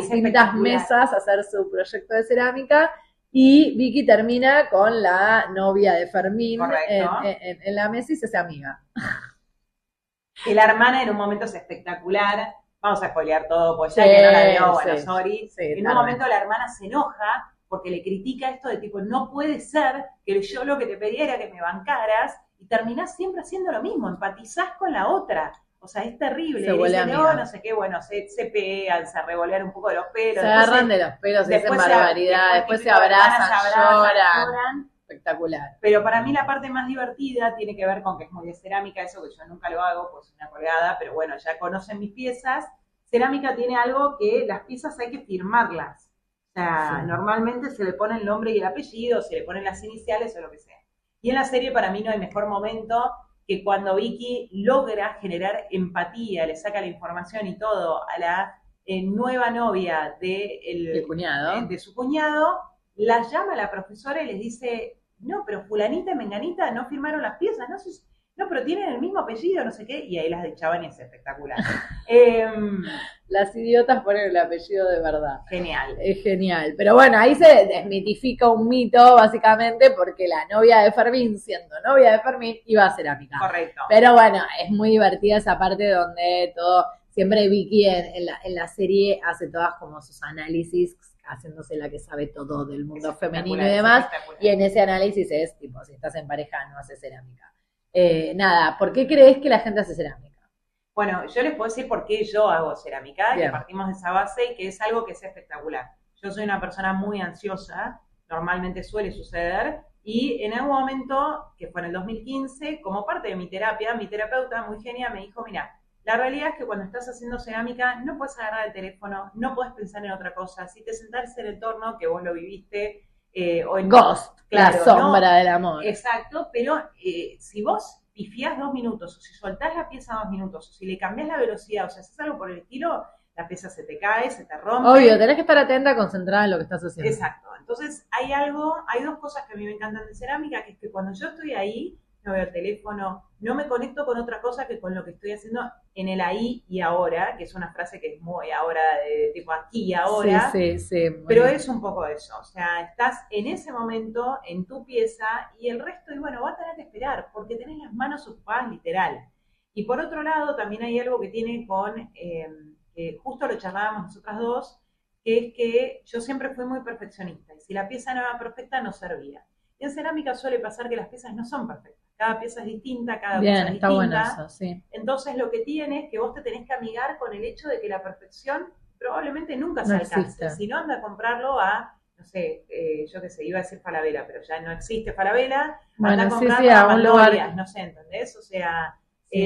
distintas mesas a hacer su proyecto de cerámica. Y Vicky termina con la novia de Fermín en la mesa y se hace amiga. Que la hermana en un momento es espectacular. Vamos a spoilear todo, pues ya que no la veo, bueno, sorry. En un momento la hermana se enoja porque le critica esto de tipo, no puede ser que yo lo que te pedía era que me bancaras y terminás siempre haciendo lo mismo, empatizás con la otra. O sea, es terrible. Se vuelve amiga. No sé qué, bueno, se pegan, se revolean un poco de los pelos. Se agarran de los pelos, se dicen barbaridad, después se abrazan, lloran. Espectacular. Pero para mí la parte más divertida tiene que ver con que es muy de cerámica, eso que yo nunca lo hago, pues una colgada, pero bueno, ya conocen mis piezas. Cerámica tiene algo que las piezas hay que firmarlas. O sea, normalmente se le pone el nombre y el apellido, se le ponen las iniciales o lo que sea. Y en la serie para mí no hay mejor momento que cuando Vicky logra generar empatía, le saca la información y todo a la nueva novia de su cuñado, la llama a la profesora y les dice, no, pero fulanita y menganita no firmaron las piezas, no, pero tienen el mismo apellido, no sé qué, y ahí las dechaban y es espectacular. Las idiotas ponen el apellido de verdad. Genial. Es genial. Pero bueno, ahí se desmitifica un mito, básicamente, porque la novia de Fermín, siendo novia de Fermín, iba a cerámica. Correcto. Pero bueno, es muy divertida esa parte donde todo, siempre Vicky en la serie hace todas como sus análisis, haciéndose la que sabe todo del mundo femenino y demás, y en ese análisis es tipo, si estás en pareja no haces cerámica. Nada, ¿por qué crees que la gente hace cerámica? Bueno, yo les puedo decir por qué yo hago cerámica, Bien. que partimos de esa base y que es algo que es espectacular. Yo soy una persona muy ansiosa, normalmente suele suceder, y en algún momento, que fue en el 2015, como parte de mi terapia, mi terapeuta muy genia me dijo, mira, la realidad es que cuando estás haciendo cerámica no puedes agarrar el teléfono, no puedes pensar en otra cosa. Si te sentás en el entorno, que vos lo viviste, o en Ghost, claro, la sombra del amor. Exacto, pero si vos pifiás 2 minutos, o si soltás la pieza 2 minutos, o si le cambiás la velocidad, o si haces algo por el estilo, la pieza se te cae, se te rompe. Obvio, tenés que estar atenta, concentrada en lo que estás haciendo. Exacto. Entonces, hay dos cosas que a mí me encantan de cerámica, que es que cuando yo estoy ahí, no veo el teléfono, no me conecto con otra cosa que con lo que estoy haciendo en el ahí y ahora, que es una frase que es muy ahora, de tipo aquí y ahora, sí, pero es un poco eso, o sea, estás en ese momento, en tu pieza, y el resto, y bueno, vas a tener que esperar, porque tenés las manos ocupadas literal. Y por otro lado, también hay algo que tiene con, que justo lo charlábamos nosotras dos, que es que yo siempre fui muy perfeccionista, y si la pieza no era perfecta, no servía. Y en cerámica suele pasar que las piezas no son perfectas. Cada pieza es distinta, cada pieza es distinta. Bien, está bueno eso, sí. Entonces lo que tiene es que vos te tenés que amigar con el hecho de que la perfección probablemente nunca se alcance. Existe. Si no, anda a comprarlo a, no sé, yo qué sé, iba a decir Falabella, pero ya no existe Falabella. Bueno, anda a comprarlo a un lugar. No sé, ¿entendés? O sea,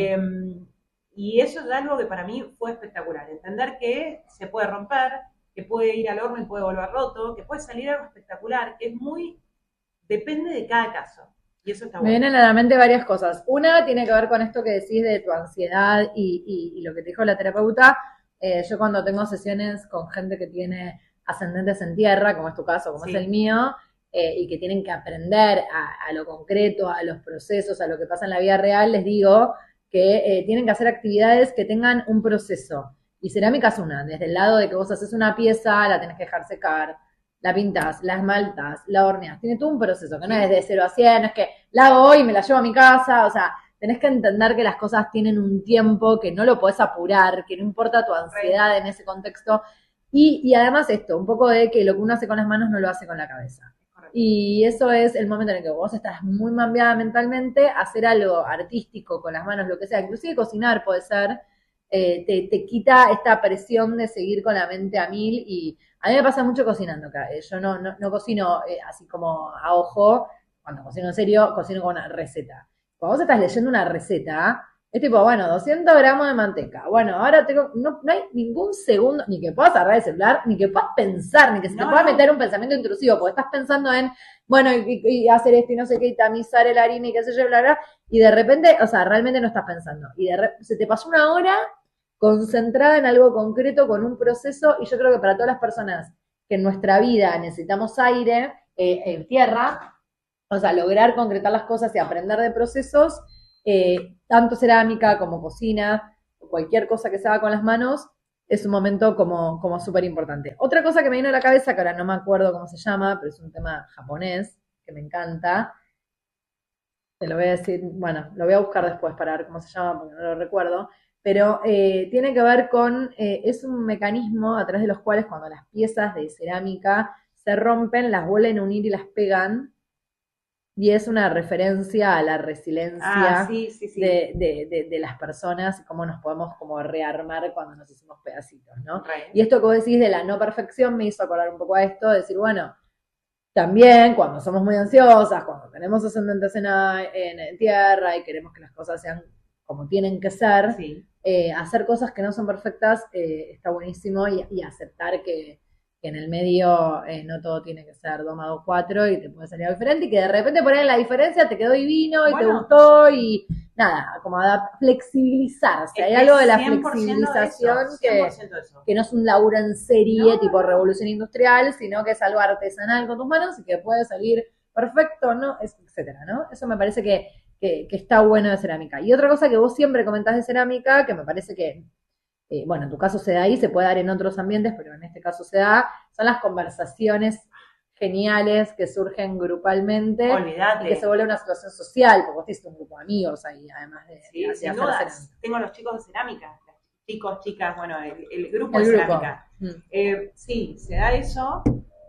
y eso es algo que para mí fue espectacular. Entender que se puede romper, que puede ir al horno y puede volver roto, que puede salir algo espectacular, que es muy... Depende de cada caso. Y eso está bueno. Me vienen a la mente varias cosas. Una tiene que ver con esto que decís de tu ansiedad y lo que te dijo la terapeuta. Yo cuando tengo sesiones con gente que tiene ascendentes en tierra, como es tu caso, como es el mío, y que tienen que aprender a lo concreto, a los procesos, a lo que pasa en la vida real, les digo que tienen que hacer actividades que tengan un proceso. Y cerámica es una, desde el lado de que vos haces una pieza, la tenés que dejar secar, la pintás, la esmaltás, la horneás, tiene todo un proceso, que no es de 0 a 100, no es que la hago hoy y me la llevo a mi casa, o sea, tenés que entender que las cosas tienen un tiempo, que no lo podés apurar, que no importa tu ansiedad en ese contexto, y además esto, un poco de que lo que uno hace con las manos no lo hace con la cabeza. Y eso es el momento en el que vos estás muy mambiada mentalmente, hacer algo artístico con las manos, lo que sea, inclusive cocinar puede ser, te quita esta presión de seguir con la mente a mil. Y a mí me pasa mucho cocinando acá. Yo no cocino así como a ojo. Cuando cocino en serio, cocino con una receta. Cuando vos estás leyendo una receta, es tipo, bueno, 200 gramos de manteca. Bueno, ahora no hay ningún segundo, ni que puedas agarrar el celular, ni que puedas pensar, ni que se te pueda meter un pensamiento intrusivo, porque estás pensando en, bueno, y hacer esto y no sé qué, y tamizar el harina y qué sé yo, bla, bla, y de repente, o sea, realmente no estás pensando. Y se te pasó una hora concentrada en algo concreto, con un proceso, y yo creo que para todas las personas que en nuestra vida necesitamos aire, en tierra, o sea, lograr concretar las cosas y aprender de procesos, tanto cerámica como cocina, cualquier cosa que se haga con las manos, es un momento como súper importante. Otra cosa que me vino a la cabeza, que ahora no me acuerdo cómo se llama, pero es un tema japonés, que me encanta. Te lo voy a decir, bueno, lo voy a buscar después para ver cómo se llama, porque no lo recuerdo. Pero tiene que ver con, es un mecanismo a través de los cuales cuando las piezas de cerámica se rompen, las vuelven a unir y las pegan. Y es una referencia a la resiliencia sí. de las personas y cómo nos podemos como rearmar cuando nos hicimos pedacitos, ¿no? Right. Y esto que vos decís de la no perfección me hizo acordar un poco a esto, de decir, bueno, también cuando somos muy ansiosas, cuando tenemos ascendentes en tierra y queremos que las cosas sean como tienen que ser, Sí. Hacer cosas que no son perfectas está buenísimo y aceptar que en el medio no todo tiene que ser 2 más 2, 4 y te puede salir algo diferente y que de repente por ahí la diferencia te quedó divino y te gustó y nada, como flexibilizarse. Hay algo de la flexibilización que no es un laburo en serie tipo revolución industrial, sino que es algo artesanal con tus manos y que puede salir perfecto, ¿no? Etcétera, ¿no? Eso me parece que está bueno de cerámica. Y otra cosa que vos siempre comentás de cerámica, que me parece que bueno, en tu caso se da ahí, se puede dar en otros ambientes, pero en este caso se da, son las conversaciones geniales que surgen grupalmente. Olvídate. Y que se vuelve una situación social, porque vos tenés un grupo de amigos ahí, además de sin hacer dudas. cerámica. Tengo los chicos de cerámica, chicos, chicas, bueno, el grupo de cerámica. Sí, se da eso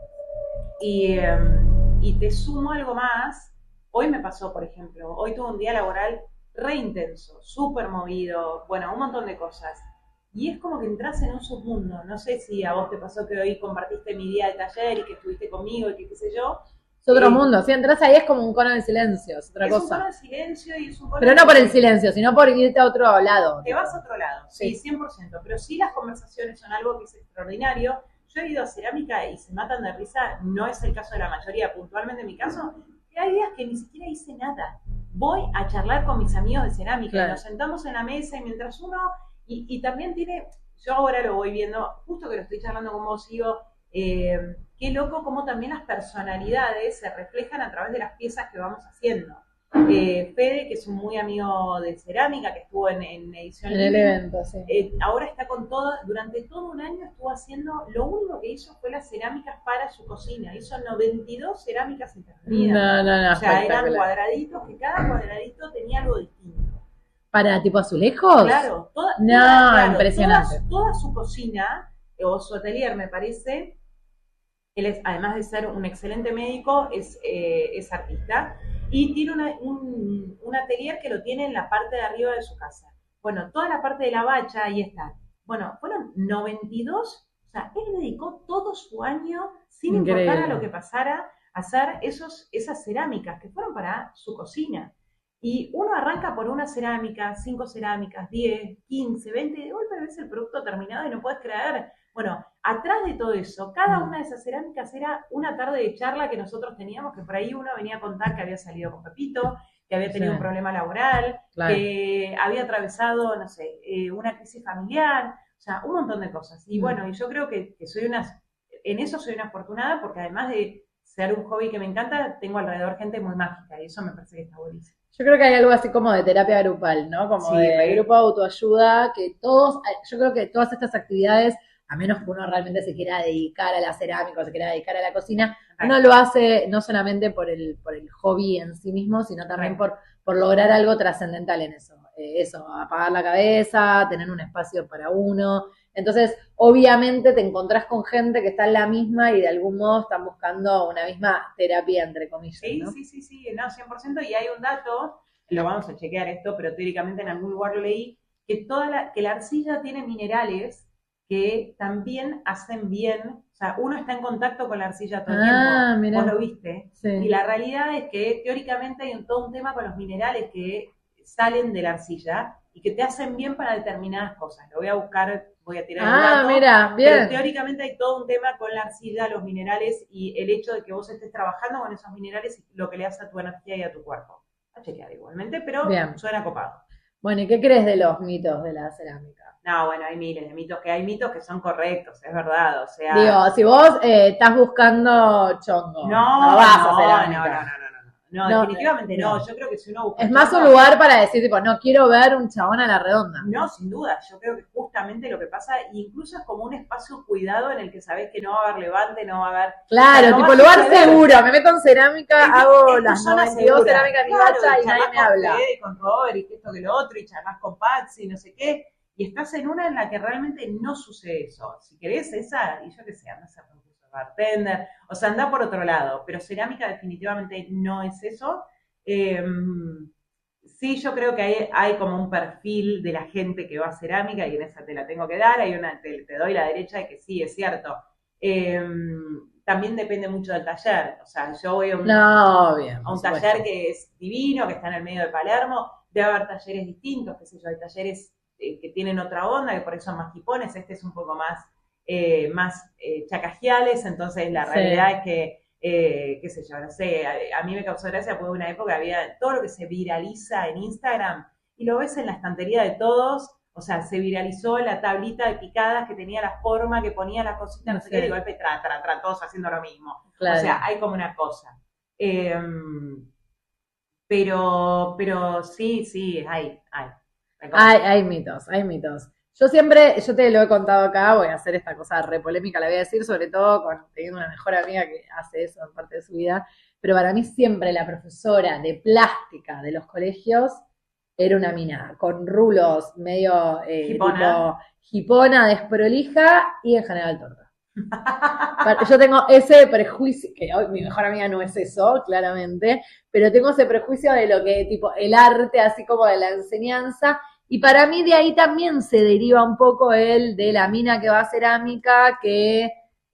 y te sumo algo más. Hoy me pasó, por ejemplo, hoy tuve un día laboral re intenso, súper movido, bueno, un montón de cosas. Y es como que entras en un submundo. No sé si a vos te pasó que hoy compartiste mi día de taller y que estuviste conmigo y que qué sé yo. Es otro mundo. Si entras ahí es como un cono de silencio, es otra cosa. Es un cono de silencio y es un cono pero no por el silencio, sino por irte a otro lado. Te vas a otro lado, sí, 100%. Pero sí las conversaciones son algo que es extraordinario. Yo he ido a cerámica y se matan de risa. No es el caso de la mayoría, puntualmente en mi caso. Que hay días que ni siquiera hice nada. Voy a charlar con mis amigos de cerámica. Claro. Y nos sentamos en la mesa y mientras uno... Y también tiene, yo ahora lo voy viendo, justo que lo estoy charlando con vos, digo, qué loco cómo también las personalidades se reflejan a través de las piezas que vamos haciendo. Fede, que es un muy amigo de cerámica, que estuvo en edición. En el evento, sí. Ahora está con todo, durante todo un año estuvo haciendo, lo único que hizo fue las cerámicas para su cocina. Hizo 92 cerámicas intervenidas. No. O sea, eran cuadraditos, que cada cuadradito tenía algo distinto. ¿Para tipo azulejos? Claro, impresionante. Toda su cocina, o su atelier me parece, él es, además de ser un excelente médico, es artista, y tiene un atelier que lo tiene en la parte de arriba de su casa. Bueno, toda la parte de la bacha, ahí está. Bueno, fueron 92, o sea, él dedicó todo su año, sin importar a lo que pasara, a hacer esas cerámicas que fueron para su cocina. Y uno arranca por una cerámica, 5 cerámicas, 10, 15, 20, y de golpe ves el producto terminado y no puedes creer. Bueno, atrás de todo eso, cada una de esas cerámicas era una tarde de charla que nosotros teníamos, que por ahí uno venía a contar que había salido con Pepito, que había tenido un problema laboral, claro, que había atravesado, no sé, una crisis familiar, o sea, un montón de cosas. Y bueno, y yo creo que en eso soy una afortunada, porque además de ser un hobby que me encanta, tengo alrededor gente muy mágica, y eso me parece que está buenísimo. Yo creo que hay algo así como de terapia grupal, ¿no? Como de grupo de autoayuda, que yo creo que todas estas actividades, a menos que uno realmente se quiera dedicar a la cerámica o se quiera dedicar a la cocina, uno lo hace no solamente por el hobby en sí mismo, sino también por lograr algo trascendental en eso. Eso, apagar la cabeza, tener un espacio para uno. Entonces, obviamente te encontrás con gente que está en la misma y de algún modo están buscando una misma terapia, entre comillas, ¿no? Sí, no, 100%. Y hay un dato, lo vamos a chequear esto, pero teóricamente en algún lugar lo leí, que que la arcilla tiene minerales que también hacen bien, o sea, uno está en contacto con la arcilla todo el tiempo, mirá. vos lo viste, sí. Y la realidad es que teóricamente hay todo un tema con los minerales que salen de la arcilla y que te hacen bien para determinadas cosas. Lo voy a buscar, voy a tirar el dato. Mira, bien. Pero teóricamente hay todo un tema con la arcilla, los minerales y el hecho de que vos estés trabajando con esos minerales y lo que le hace a tu energía y a tu cuerpo. A chequear igualmente, pero bien. Suena copado. Bueno, ¿y qué crees de los mitos de la cerámica? No, bueno, hay miles de mitos, hay mitos que son correctos, es verdad, o sea... Digo, si vos estás buscando chongo, no vas a cerámica. No, No, definitivamente no. no. Yo creo que si uno busca Es más un chongo, lugar para decir, tipo, no quiero ver un chabón a la redonda. no, sin duda. Yo creo que justamente lo que pasa, incluso es como un espacio cuidado en el que sabés que no va a haber levante, no va a haber. Claro, no tipo va a lugar suceder. seguro. Me meto en cerámica, hago Es tu las zona 92 segura. cerámicas en mi Claro, bacha y charlas nadie me con habla. Fede, con Robert y que esto que lo otro, y charlas con Patsy, no sé qué. Y estás en una en la que realmente no sucede eso. Si querés esa, y yo qué sé, andás a concurso de bartender, o sea, anda por otro lado. Pero cerámica definitivamente no es eso. Sí, yo creo que hay como un perfil de la gente que va a cerámica y en esa te la tengo que dar. Hay una, te doy la derecha de que sí, es cierto. También depende mucho del taller. O sea, yo voy a un taller que es divino, que está en el medio de Palermo. Debe haber talleres distintos, qué sé yo, hay talleres que tienen otra onda, que por eso son más hipones. Este es un poco más, chacajiales, entonces la realidad es que qué sé yo, no sé, a mí me causó gracia porque una época había todo lo que se viraliza en Instagram y lo ves en la estantería de todos, o sea, se viralizó la tablita de picadas que tenía la forma, que ponía la cosita, no sé qué, y de golpe, todos haciendo lo mismo. Claro. O sea, hay como una cosa. Pero sí, hay. Hay mitos, hay mitos. Yo te lo he contado acá, voy a hacer esta cosa re polémica, la voy a decir, sobre todo teniendo una mejor amiga que hace eso en parte de su vida, pero para mí siempre la profesora de plástica de los colegios era una mina, con rulos medio tipo jipona, desprolija y en general torta. Yo tengo ese prejuicio, que hoy mi mejor amiga no es eso, claramente, pero tengo ese prejuicio de lo que, tipo, el arte, así como de la enseñanza, y para mí de ahí también se deriva un poco el de la mina que va a cerámica, que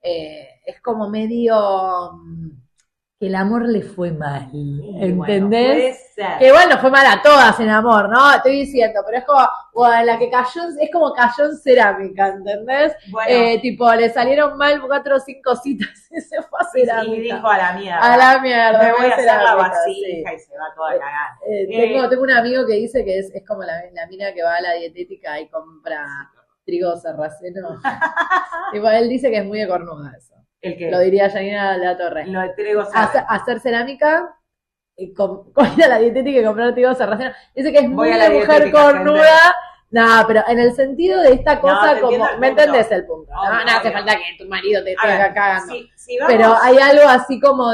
es como medio que el amor le fue mal, ¿entendés? Bueno, que igual no fue mal a todas en amor, ¿no? Estoy diciendo, pero es como, bueno, la que cayó, es como cayó en cerámica, ¿entendés? Bueno. Tipo, le salieron mal 4 o 5 citas y se fue a cerámica. Y dijo a la mierda. A la mierda. Me voy a hacer la vasija, sí. Y se va toda a cagar. Tengo un amigo que dice que es como la mina que va a la dietética y compra trigo sarraceno. Tipo, él dice que es muy de cornuda eso. Lo diría Janina La Torre. Lo de trigo hacer cerámica, ir a la dietética y comprar trigo sarraceno. Dice que es muy de mujer cornuda. No, pero en el sentido de esta cosa como... ¿Me entendés el punto? No hace falta que tu marido te esté cagando. Si pero hay algo así como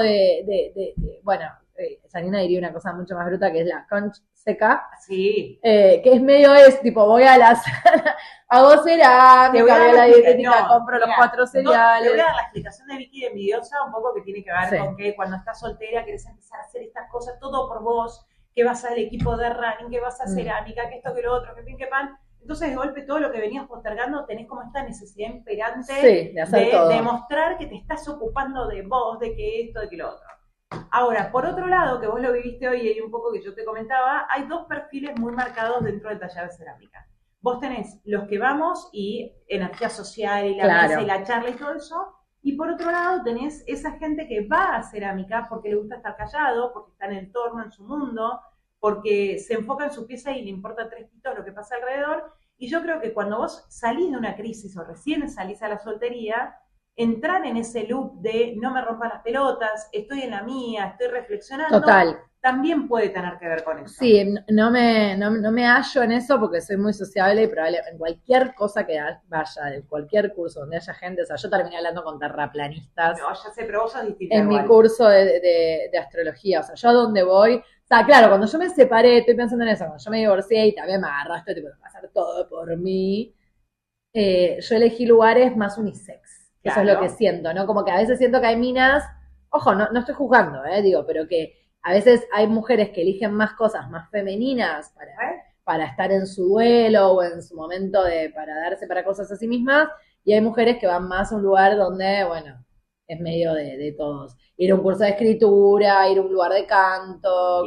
bueno, Janina diría una cosa mucho más bruta que es la conch seca. Sí. Que es medio tipo, voy a la sala, hago cerámica, voy a la dietética, compro los 4 cereales. Te voy a dar la explicación de Vicky de envidiosa, un poco que tiene que ver con que cuando estás soltera querés empezar a hacer estas cosas todo por vos, que vas al equipo de running, que vas a cerámica, que esto, que lo otro, que pin, que pan. Entonces, de golpe, todo lo que venías postergando, tenés como esta necesidad imperante de demostrar que te estás ocupando de vos, de que esto, de que lo otro. Ahora, por otro lado, que vos lo viviste hoy y un poco que yo te comentaba, hay 2 perfiles muy marcados dentro del taller de cerámica. Vos tenés los que vamos y energía social y la mesa y la charla y todo eso, y por otro lado tenés esa gente que va a cerámica porque le gusta estar callado, porque está en el entorno, en su mundo, porque se enfoca en su pieza y le importa 3 pitos lo que pasa alrededor. Y yo creo que cuando vos salís de una crisis o recién salís a la soltería, entrar en ese loop de no me rompan las pelotas, estoy en la mía, estoy reflexionando, también puede tener que ver con eso. Sí, no me hallo en eso porque soy muy sociable y probablemente en cualquier cosa que vaya, en cualquier curso donde haya gente, o sea, yo terminé hablando con terraplanistas. No, ya sé, pero vos sos distinta. En mi curso de astrología, o sea, yo a donde voy, o sea, claro, cuando yo me separé, estoy pensando en eso, cuando yo me divorcié y también me agarraste, tipo, de pasar todo por mí, yo elegí lugares más unisex. Claro. Eso es lo que siento, ¿no? Como que a veces siento que hay minas, ojo, no estoy juzgando, digo, pero que a veces hay mujeres que eligen más cosas más femeninas para estar en su duelo o en su momento para darse para cosas a sí mismas, y hay mujeres que van más a un lugar donde, bueno, es medio de todos. Ir a un curso de escritura, ir a un lugar de canto,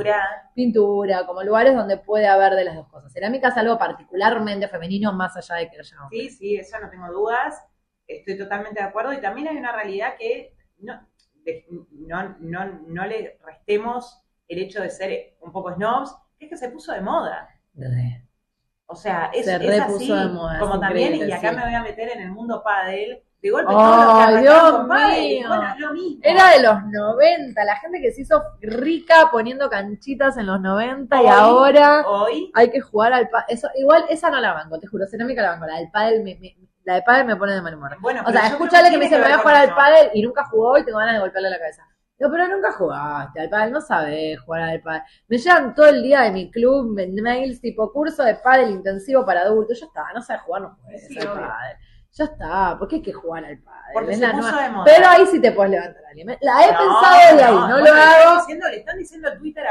pintura, como lugares donde puede haber de las dos cosas. Cerámica es algo particularmente femenino, más allá de que haya hombres. Sí, eso no tengo dudas. Estoy totalmente de acuerdo, y también hay una realidad que no le restemos el hecho de ser un poco snobs, que es que se puso de moda. O sea, es así, de moda, como también, y acá me voy a meter en el mundo pádel, De golpe todos los que arrancaron Dios con pádel, mío. bueno, es lo mismo. Era de los 90, la gente que se hizo rica poniendo canchitas en los 90 y Hoy- ahora Hoy, hay que jugar al pádel. Eso, igual esa no la banco, te juro, cerámica la banco. La del pádel la de pádel me pone de mal humor. bueno, O pero sea, yo escuchale creo que me dice, tiene me voy a ver jugar con al eso. pádel y nunca jugó y tengo ganas de golpearle la cabeza. No, pero nunca jugaste al pádel, no sabés jugar al pádel. Me llegan todo el día de mi club mails tipo curso de pádel intensivo para adultos. Ya está, no sabes jugar, no juegues Sí, al obvio. pádel. Ya está, ¿por qué hay que jugar al pádel? Porque Es se la puso nueva- de moda. Pero ahí sí te puedes levantar a alguien. La he pensado de ahí, no bueno, lo hago. Le están diciendo el Twitter,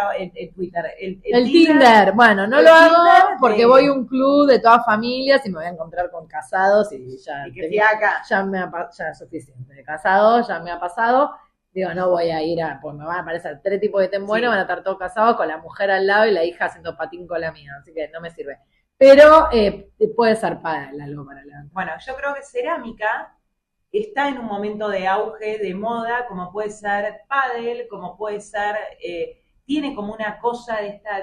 El Tinder, bueno, no el lo hago Tinder porque de- voy a un club de todas familias y me voy a encontrar con casados y ya, Y que fiaca. ya es suficiente. De casados ya me ha pasado. Digo, no voy a ir pues me van a aparecer 3 tipos que estén buenos, Sí. van a estar todos casados con la mujer al lado y la hija haciendo patín con la mía, así que no me sirve. Pero puede ser para algo para levantar. Bueno, yo creo que cerámica está en un momento de auge, de moda, como puede ser pádel, como puede ser, tiene como una cosa de esta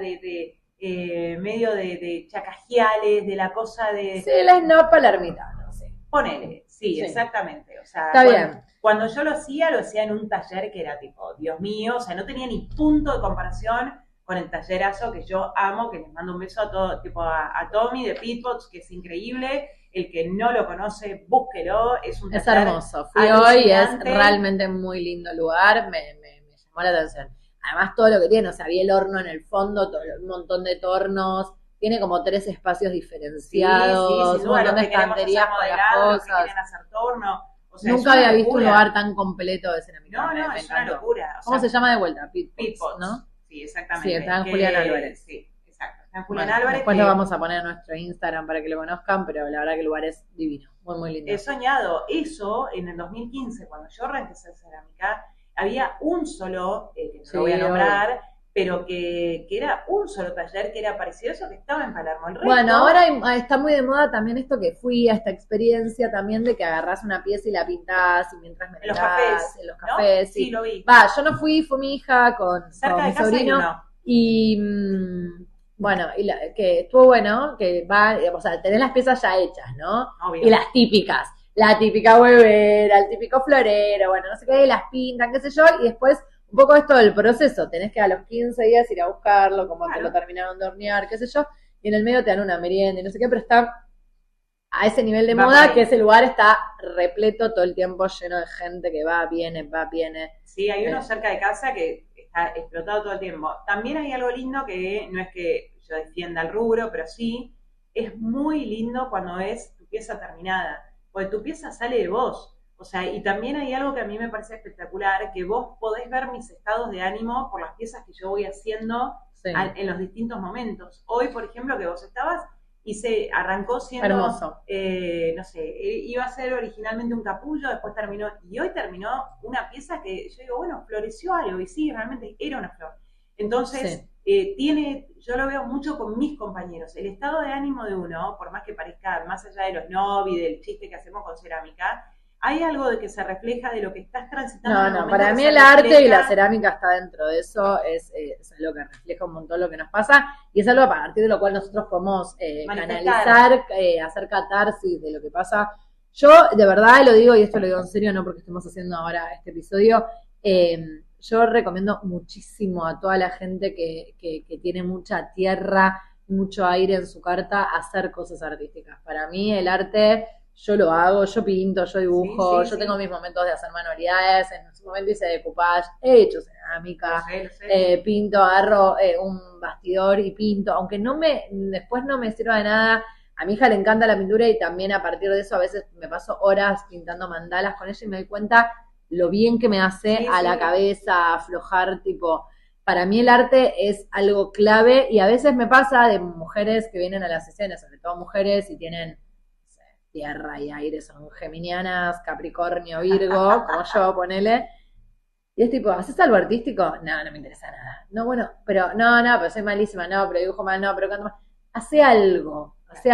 de medio de chacajiales, de la cosa de, Sí, la no palermitano, sí. ponele, sí, Sí. exactamente, o sea, Está bien. Cuando yo lo hacía en un taller que era tipo, Dios mío, o sea, no tenía ni punto de comparación con el tallerazo que yo amo, que les mando un beso a todo, tipo a Tommy de Pitbox, que es increíble. El que no lo conoce, búsquelo, es un Es taller hermoso. Fui hoy y es alucinante. realmente muy lindo lugar. Me llamó la atención. Además, todo lo que tiene, o sea, había el horno en el fondo, un montón de tornos. Tiene como 3 espacios diferenciados, sin un duda, montón de los que queremos estanterías hacer con las modelado, los que cosas. quieren hacer torno. O sea, Nunca es una había visto un locura. lugar tan completo de cerámica. No, Me es una encantó. locura. O ¿Cómo sea, se llama de vuelta? Pitbox, ¿no? Sí, exactamente. Sí, está en Julián Álvarez. Sí, exacto. Está en Julián Bueno, Álvarez. después que lo vamos a poner en nuestro Instagram para que lo conozcan, pero la verdad que el lugar es divino, muy, muy lindo. He soñado eso en el 2015, cuando yo arranqué a hacer cerámica, había un solo, que no Sí, lo voy a nombrar, pero que era un solo taller que era parecido a eso que estaba en Palermo. El resto, Bueno, ahora está muy de moda también esto que fui a esta experiencia también de que agarrás una pieza y la pintás y mientras en los merendás, cafés, en los ¿no? cafés. Sí, lo vi. Va, yo no fui, fue mi hija Cerca con de mi casa hay sobrino uno. y bueno, que estuvo bueno, que va, o sea, tenés las piezas ya hechas, ¿no? Obvio. Y las típicas, la típica huevera, el típico florero, bueno, no sé qué, las pintan, qué sé yo, y después un poco esto del proceso, tenés que a los 15 días ir a buscarlo, como Claro. te lo terminaron de hornear, qué sé yo, y en el medio te dan una merienda y no sé qué, pero está a ese nivel de Va por moda ahí. que ese lugar está repleto todo el tiempo, lleno de gente que va, viene. Sí, hay uno cerca de casa que está explotado todo el tiempo. También hay algo lindo que no es que yo defienda el rubro, pero sí, es muy lindo cuando es tu pieza terminada, porque tu pieza sale de vos. O sea, y también hay algo que a mí me parece espectacular, que vos podés ver mis estados de ánimo por las piezas que yo voy haciendo Sí. en los distintos momentos. Hoy, por ejemplo, que vos estabas, arrancó siendo, Hermoso. no sé, iba a ser originalmente un capullo, después terminó, y hoy terminó una pieza que yo digo, bueno, floreció algo, y sí, realmente era una flor. Entonces, yo lo veo mucho con mis compañeros, el estado de ánimo de uno, por más que parezca, más allá de los novi, del chiste que hacemos con cerámica, hay algo de que se refleja de lo que estás transitando. en el No, momento para que mí se el arte y refleja. la cerámica está dentro de eso, es algo que refleja un montón lo que nos pasa y es algo a partir de lo cual nosotros podemos Manifestar. canalizar, hacer catarsis de lo que pasa. Yo de verdad lo digo y esto lo digo en serio, no porque estemos haciendo ahora este episodio, yo recomiendo muchísimo a toda la gente que tiene mucha tierra, mucho aire en su carta, hacer cosas artísticas. Para mí el arte... Yo lo hago, yo pinto, yo dibujo, yo tengo mis momentos de hacer manualidades, en su momento hice decoupage, he hecho cerámica, Lo sé. pinto, agarro un bastidor y pinto, aunque después no me sirva de nada, a mi hija le encanta la pintura y también a partir de eso a veces me paso horas pintando mandalas con ella y me doy cuenta lo bien que me hace a la cabeza, aflojar, tipo... Para mí el arte es algo clave y a veces me pasa de mujeres que vienen a las sesiones, sobre todo mujeres y tienen tierra y aire, son geminianas, Capricornio, Virgo, como yo, ponele. Y es tipo, ¿haces algo artístico? No, no me interesa nada. No, bueno, pero pero soy malísima, no, pero dibujo mal, no, pero canto mal. Hace algo.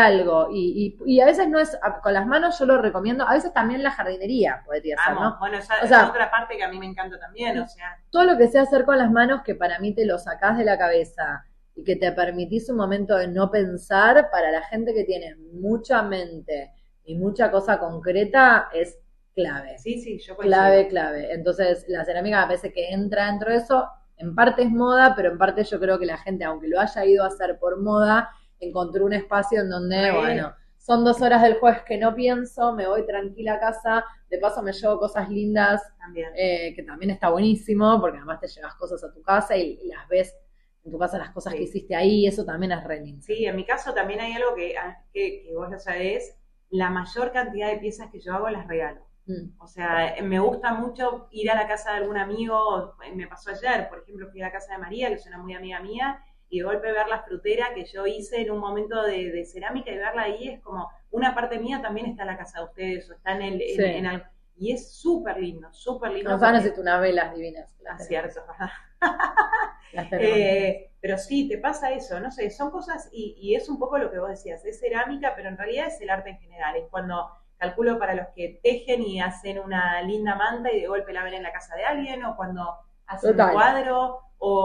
Y a veces no es, con las manos yo lo recomiendo, a veces también la jardinería podría ser, ¿no? Bueno, esa O sea, es otra parte que a mí me encanta también, o sea. Todo lo que sea hacer con las manos que para mí te lo sacás de la cabeza y que te permitís un momento de no pensar, para la gente que tiene mucha mente y mucha cosa concreta, es clave. Sí, yo coincido. Clave. Entonces, la cerámica me parece que entra dentro de eso. En parte es moda, pero en parte yo creo que la gente, aunque lo haya ido a hacer por moda, encontró un espacio en donde, bueno, son 2 horas del jueves que no pienso, me voy tranquila a casa, de paso me llevo cosas lindas, También. que también está buenísimo, porque además te llevas cosas a tu casa y las ves en tu casa, las cosas que hiciste ahí, eso también es re lindo. Sí, en mi caso también hay algo que vos lo sabés, la mayor cantidad de piezas que yo hago las regalo. O sea, me gusta mucho ir a la casa de algún amigo, me pasó ayer, por ejemplo, fui a la casa de María, que es una muy amiga mía, y de golpe ver la frutera que yo hice en un momento de cerámica y verla ahí es como, una parte mía también está en la casa de ustedes, o está y es súper lindo, súper lindo. Nos necesito unas velas divinas. Cierto, ¿verdad? Pero sí, te pasa eso, no sé, son cosas, y es un poco lo que vos decías, es cerámica, pero en realidad es el arte en general, es cuando calculo para los que tejen y hacen una linda manta y de golpe la ven en la casa de alguien, o cuando hacen un cuadro,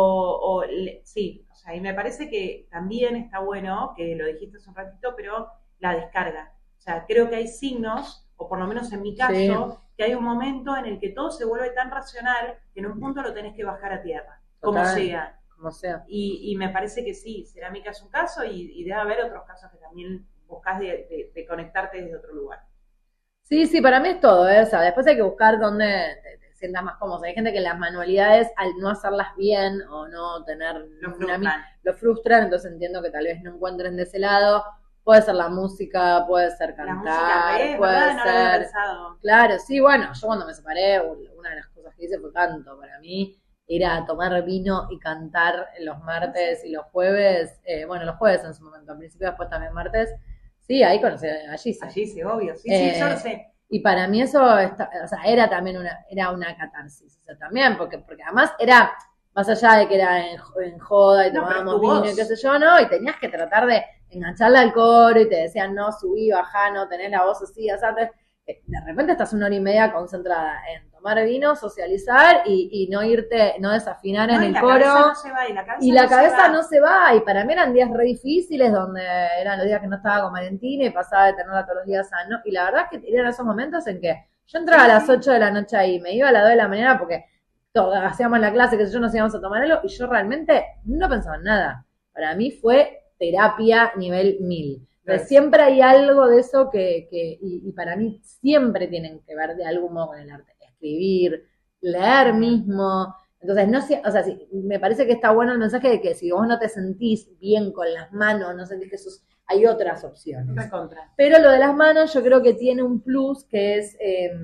sí, o sea, y me parece que también está bueno, que lo dijiste hace un ratito, pero la descarga, o sea, creo que hay signos, o por lo menos en mi caso, que hay un momento en el que todo se vuelve tan racional que en un punto lo tenés que bajar a tierra, como sea. Y me parece que sí, cerámica es un caso y debe haber otros casos que también buscas de conectarte desde otro lugar. Sí, para mí es todo, ¿eh? O sea, después hay que buscar dónde te sientas más cómodo. Hay gente que las manualidades, al no hacerlas bien o no tener lo frustran, entonces entiendo que tal vez no encuentren de ese lado. Puede ser la música, puede ser cantar, puede ser... Claro, sí, bueno, yo cuando me separé, una de las cosas que hice fue canto. Para mí era tomar vino y cantar los martes y los jueves, bueno, los jueves en su momento, al principio, después también martes. Sí, ahí conocí a Gise. A Gise, obvio, sí, yo lo sé. Y para mí eso, o sea, era también una catarsis, o sea, también, porque además era, más allá de que era en joda y tomábamos vino y qué sé yo, ¿no? Y tenías que tratar de engancharla al coro y te decían, no, subí, bajá, no, tenés la voz así, o sea, de repente estás 1 hora y media concentrada en tomar vino, socializar y no irte, no desafinar en el coro. No se va, y la cabeza no se va. Y para mí eran días re difíciles, donde eran los días que no estaba con Valentina y pasaba de tenerla todos los días ¿no? Y la verdad es que eran esos momentos en que yo entraba a las 8 de la noche ahí, me iba a las 2 de la mañana porque hacíamos la clase, que sé yo, nos íbamos a tomar algo, y yo realmente no pensaba en nada. Para mí fue terapia nivel 1000. Pero siempre hay algo de eso y para mí siempre tienen que ver de algún modo con el arte. Escribir, leer mismo. Entonces, no sé, o sea, sí, me parece que está bueno el mensaje de que si vos no te sentís bien con las manos, no sentís que hay otras opciones. Pero lo de las manos yo creo que tiene un plus que es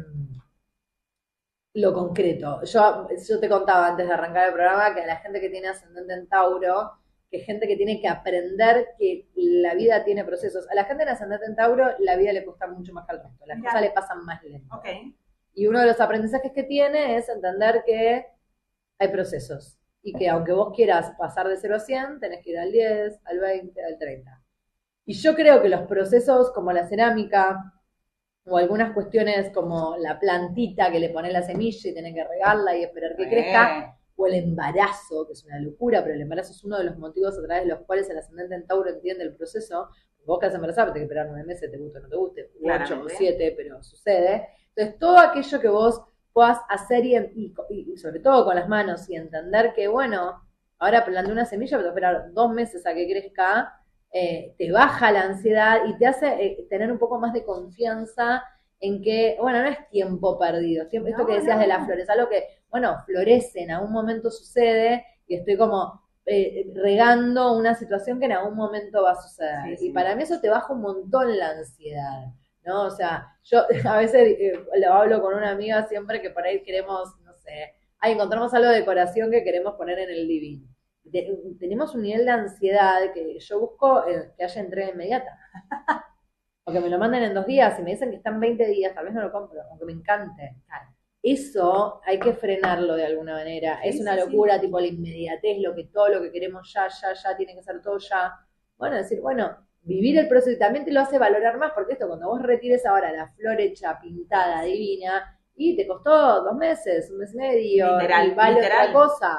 lo concreto. Yo te contaba antes de arrancar el programa que a la gente que tiene ascendente en Tauro, que gente que tiene que aprender que la vida tiene procesos. A la gente en ascendente en Tauro la vida le cuesta mucho más que al resto, las cosas le pasan más lento. Y uno de los aprendizajes que tiene es entender que hay procesos y que aunque vos quieras pasar de 0 a 100, tenés que ir al 10, al 20, al 30. Y yo creo que los procesos como la cerámica o algunas cuestiones como la plantita que le pones la semilla y tenés que regarla y esperar que crezca, o el embarazo, que es una locura, pero el embarazo es uno de los motivos a través de los cuales el ascendente en Tauro entiende el proceso. Vos quedás embarazada, tenés que esperar 9 meses, te guste o no te guste, 8 o 7, pero sucede. Entonces, todo aquello que vos puedas hacer y sobre todo con las manos y entender que, bueno, ahora planté una semilla, pero esperar 2 meses a que crezca, te baja la ansiedad y te hace tener un poco más de confianza en que, bueno, no es tiempo perdido. Esto que decías de las flores, algo que, bueno, florece, en algún momento sucede y estoy como regando una situación que en algún momento va a suceder. Y para mí eso te baja un montón la ansiedad, ¿no? O sea, yo a veces lo hablo con una amiga siempre que por ahí queremos, no sé, encontramos algo de decoración que queremos poner en el living. Tenemos un nivel de ansiedad que yo busco que haya entrega inmediata. O que me lo manden en 2 días y me dicen que están 20 días, tal vez no lo compro, aunque me encante. Eso hay que frenarlo de alguna manera. Es una locura, tipo la inmediatez, todo lo que queremos ya, tiene que ser todo ya. Bueno, decir, vivir el proceso y también te lo hace valorar más, porque esto, cuando vos retires ahora la flor hecha, pintada, divina, y te costó 2 meses, 1 mes y medio, literal, y vale otra cosa.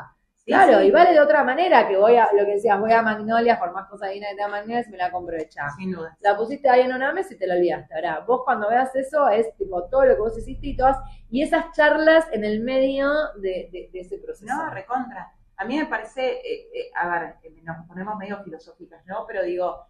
Claro, y vale de otra manera que voy a, lo que decías, voy a Magnolia, por más cosas dignas que te da Magnolia, me la compro hecha. Sin duda. La pusiste ahí en una mesa y te la olvidaste. Ahora, vos cuando veas eso, es tipo todo lo que vos hiciste y esas charlas en el medio de ese proceso. No, recontra. A mí me parece, a ver, nos ponemos medio filosóficas, ¿no? Pero digo,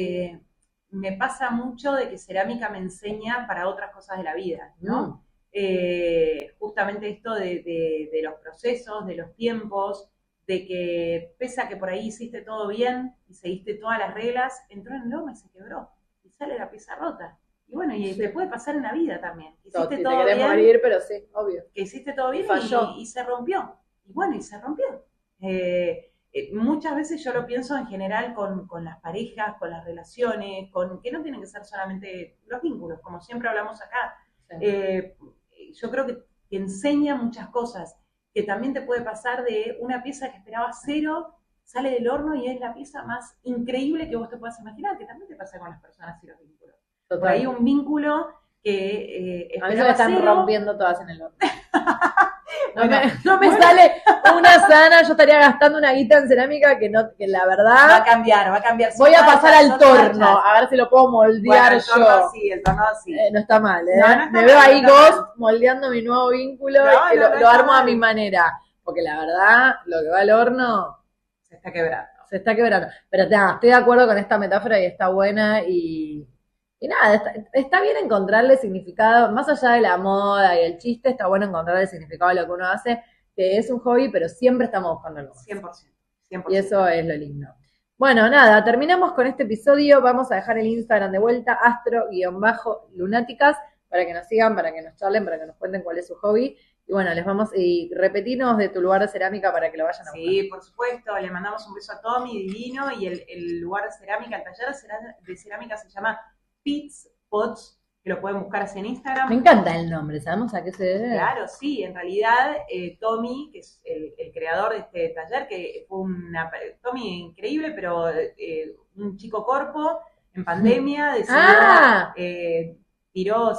me pasa mucho de que cerámica me enseña para otras cosas de la vida, ¿no? Justamente esto de los procesos, de los tiempos, de que pese a que por ahí hiciste todo bien y seguiste todas las reglas, entró en el horno y se quebró y sale la pieza rota. Y bueno, y te puede pasar en la vida también. Hiciste si todo te querés bien, morir, pero sí, obvio. que hiciste todo bien y se rompió. Y bueno, y se rompió. Muchas veces yo lo pienso en general con las parejas, con las relaciones, con que no tienen que ser solamente los vínculos, como siempre hablamos acá. Sí. Yo creo que enseña muchas cosas, que también te puede pasar de una pieza que esperabas 0, sale del horno y es la pieza más increíble que vos te puedas imaginar, que también te pasa con las personas y los vínculos. Total. Por ahí un vínculo que a mí se me están 0, rompiendo todas en el horno. No me sale una sana, yo estaría gastando una guita en cerámica que la verdad... Va a cambiar. Voy a pasar al torno, a ver si lo puedo moldear yo. El torno sí. No está mal, ¿eh? No está me mal, veo ahí Ghost moldeando mi nuevo vínculo y lo armo a mi manera. Porque la verdad, lo que va al horno... Se está quebrando. Pero estoy de acuerdo con esta metáfora y está buena y nada, está bien encontrarle significado, más allá de la moda y el chiste, está bueno encontrarle significado a lo que uno hace, que es un hobby, pero siempre estamos buscando algo más. 100%. Y eso es lo lindo. Bueno, nada, terminamos con este episodio, vamos a dejar el Instagram de vuelta, astro_lunáticas, para que nos sigan, para que nos charlen, para que nos cuenten cuál es su hobby. Y bueno, y repetirnos de tu lugar de cerámica para que lo vayan a buscar. Sí, por supuesto, le mandamos un beso a Tommy, divino, y el lugar de cerámica, el taller de cerámica se llama Pits Pots, que lo pueden buscar así en Instagram. Me encanta el nombre, ¿sabemos a qué se debe? Claro, sí, en realidad Tommy, que es el creador de este taller, que fue Tommy increíble, pero un chico corpo, en pandemia, decidió, viró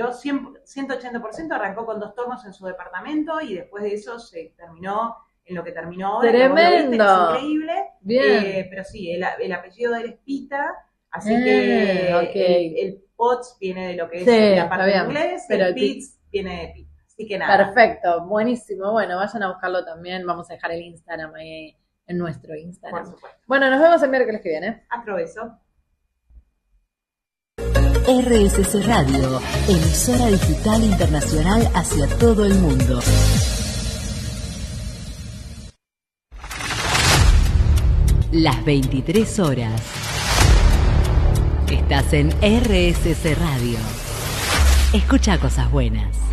180%, arrancó con 2 tornos en su departamento y después de eso se terminó en lo que terminó ahora. ¡Tremendo! Es increíble. Bien. Pero sí, el apellido de él es Pita. Así que el POTS viene de lo que es la parte en inglés, pero el PITS viene de pizza. Así que nada. Perfecto, buenísimo. Bueno, vayan a buscarlo también. Vamos a dejar el Instagram ahí en nuestro Instagram. Por supuesto. Bueno, nos vemos el miércoles que viene. Otro beso. RSC Radio, emisora digital internacional hacia todo el mundo. Las 23 horas. Estás en RSC Radio. Escucha cosas buenas.